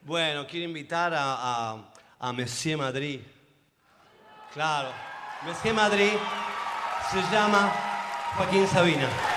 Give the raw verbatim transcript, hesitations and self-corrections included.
Bueno, quiero invitar a, a, a Monsieur Madrid. Claro, Monsieur Madrid se llama Joaquín Sabina.